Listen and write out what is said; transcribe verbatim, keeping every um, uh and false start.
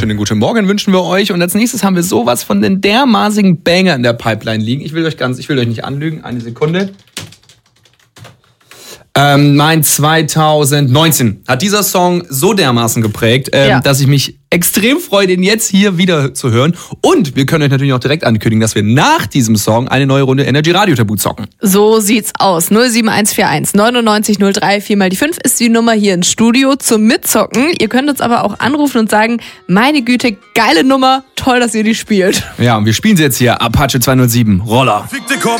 wunderschönen guten Morgen wünschen wir euch. Und als nächstes haben wir sowas von den dermaßigen Banger in der Pipeline liegen. Ich will euch ganz, ich will euch nicht anlügen. Eine Sekunde. Ähm, mein zwanzig neunzehn hat dieser Song so dermaßen geprägt, ähm, Ja. dass ich mich extrem freue, den jetzt hier wieder zu hören. Und wir können euch natürlich auch direkt ankündigen, dass wir nach diesem Song eine neue Runde Energy Radio Tabu zocken. So sieht's aus. null sieben eins vier eins neunundneunzig null drei vier mal die fünf ist die Nummer hier ins Studio zum Mitzocken. Ihr könnt uns aber auch anrufen und sagen, meine Güte, geile Nummer, toll, dass ihr die spielt. Ja, und wir spielen sie jetzt hier. Apache zweihundertsieben, Roller. Fickte Kopf,